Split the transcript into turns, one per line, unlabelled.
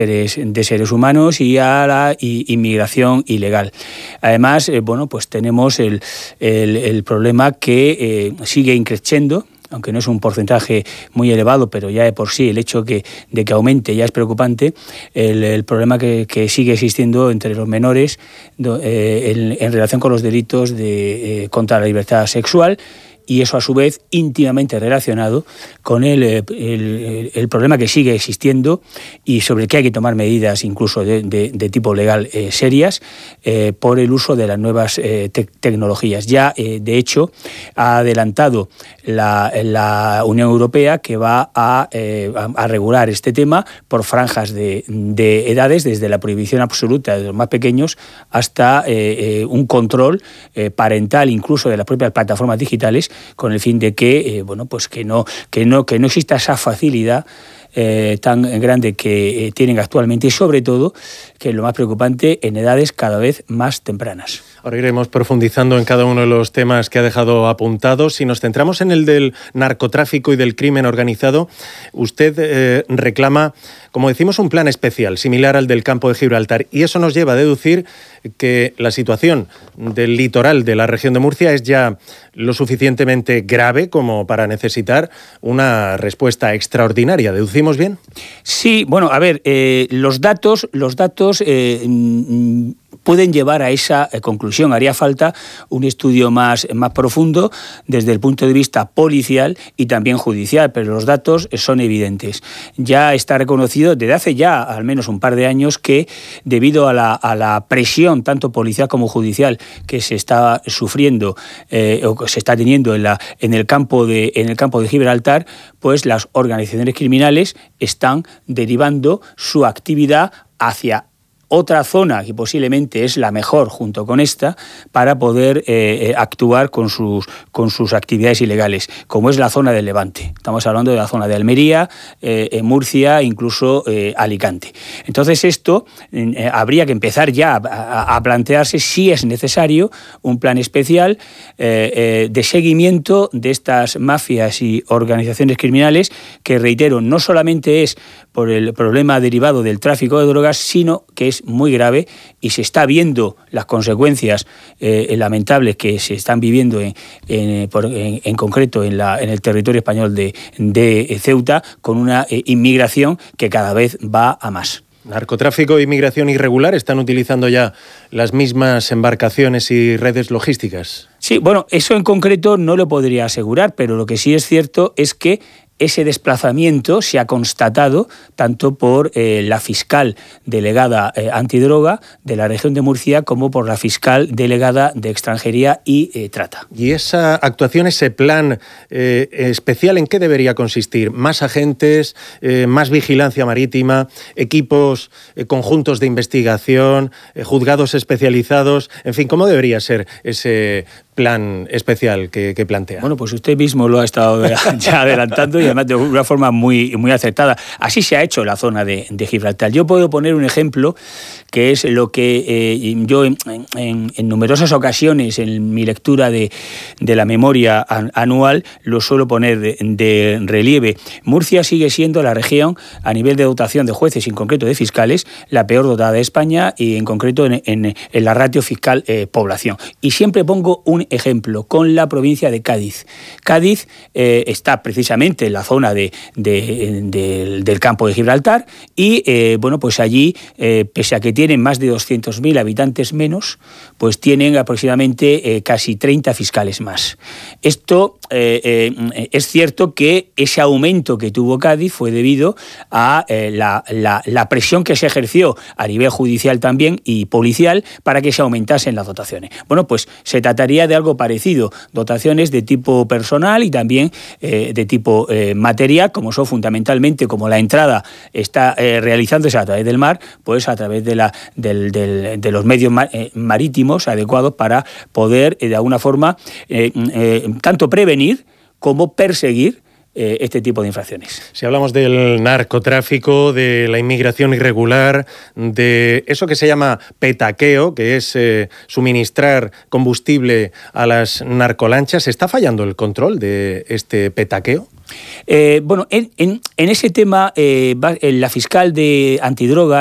de seres humanos y a la inmigración ilegal. Además, pues tenemos el problema que sigue increciendo, aunque no es un porcentaje muy elevado, pero ya de por sí el hecho de que aumente ya es preocupante, el problema que sigue existiendo entre los menores en relación con los delitos contra la libertad sexual, y eso a su vez íntimamente relacionado con el problema que sigue existiendo y sobre el que hay que tomar medidas incluso de tipo legal serias por el uso de las nuevas tecnologías. Ya, de hecho, ha adelantado la Unión Europea que va a regular este tema por franjas de edades, desde la prohibición absoluta de los más pequeños hasta un control parental incluso de las propias plataformas digitales, con el fin de que que no exista esa facilidad tan grande que tienen actualmente, y sobre todo, que es lo más preocupante, en edades cada vez más tempranas.
Ahora iremos profundizando en cada uno de los temas que ha dejado apuntados. Si nos centramos en el del narcotráfico y del crimen organizado, usted reclama, como decimos, un plan especial similar al del campo de Gibraltar, y eso nos lleva a deducir que la situación del litoral de la región de Murcia es ya lo suficientemente grave como para necesitar una respuesta extraordinaria. ¿Deducimos bien?
Sí, a ver, los datos pueden llevar a esa conclusión. Haría falta un estudio más profundo desde el punto de vista policial y también judicial, pero los datos son evidentes. Ya está reconocido desde hace ya al menos un par de años que, debido a la presión tanto policial como judicial que se está sufriendo o que se está teniendo en el campo de Gibraltar, pues las organizaciones criminales están derivando su actividad hacia otra zona que posiblemente es la mejor junto con esta para poder actuar con sus actividades ilegales, como es la zona del Levante. Estamos hablando de la zona de Almería, Murcia, incluso Alicante. Entonces esto habría que empezar ya a plantearse si es necesario un plan especial de seguimiento de estas mafias y organizaciones criminales, que, reitero, no solamente es por el problema derivado del tráfico de drogas, sino que es muy grave y se está viendo las consecuencias lamentables que se están viviendo en concreto en el territorio español de Ceuta, con una inmigración que cada vez va a más.
Narcotráfico e inmigración irregular están utilizando ya las mismas embarcaciones y redes logísticas.
Sí, eso en concreto no lo podría asegurar, pero lo que sí es cierto es que ese desplazamiento se ha constatado tanto por la fiscal delegada antidroga de la región de Murcia como por la fiscal delegada de extranjería y trata.
¿Y esa actuación, ese plan especial, en qué debería consistir? ¿Más agentes, más vigilancia marítima, equipos conjuntos de investigación, juzgados especializados? En fin, ¿cómo debería ser ese plan especial que plantea?
Pues usted mismo lo ha estado ya adelantando, y además de una forma muy, muy acertada. Así se ha hecho la zona de Gibraltar. Yo puedo poner un ejemplo que es lo que yo en numerosas ocasiones en mi lectura de la memoria anual lo suelo poner de relieve. Murcia sigue siendo la región, a nivel de dotación de jueces y en concreto de fiscales, la peor dotada de España, y en concreto en la ratio fiscal población. Y siempre pongo un ejemplo con la provincia de Cádiz. Cádiz está precisamente en la zona del campo de Gibraltar y pues allí, pese a que tienen más de 200.000 habitantes menos, pues tienen aproximadamente casi 30 fiscales más. Esto es cierto que ese aumento que tuvo Cádiz fue debido a la presión que se ejerció a nivel judicial también y policial para que se aumentasen las dotaciones. Pues se trataría de algo parecido, dotaciones de tipo personal y también de tipo material, como son fundamentalmente, como la entrada está realizándose a través del mar, pues a través de los medios marítimos adecuados para poder de alguna forma tanto prevenir como perseguir este tipo de infracciones.
Si hablamos del narcotráfico, de la inmigración irregular, de eso que se llama petaqueo, que es suministrar combustible a las narcolanchas, ¿está fallando el control de este petaqueo?
Bueno, en ese tema, la fiscal de antidroga